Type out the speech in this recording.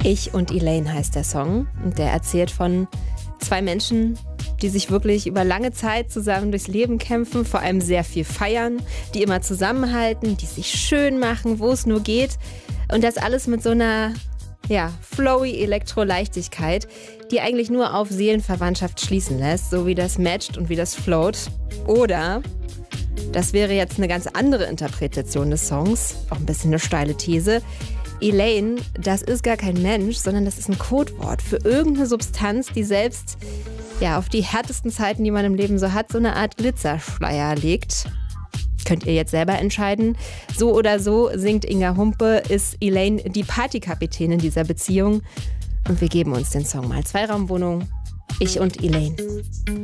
Ich und Elaine heißt der Song und der erzählt von zwei Menschen, die sich wirklich über lange Zeit zusammen durchs Leben kämpfen, vor allem sehr viel feiern, die immer zusammenhalten, die sich schön machen, wo es nur geht und das alles mit so einer flowy Elektro-Leichtigkeit, die eigentlich nur auf Seelenverwandtschaft schließen lässt, so wie das matcht und wie das float. Oder das wäre jetzt eine ganz andere Interpretation des Songs, auch ein bisschen eine steile These. Elaine, das ist gar kein Mensch, sondern das ist ein Codewort für irgendeine Substanz, die selbst auf die härtesten Zeiten, die man im Leben so hat, so eine Art Glitzerschleier legt. Könnt ihr jetzt selber entscheiden. So oder so singt Inga Humpe, ist Elaine die Partykapitänin dieser Beziehung. Und wir geben uns den Song mal. Zweiraumwohnung, ich und Elaine.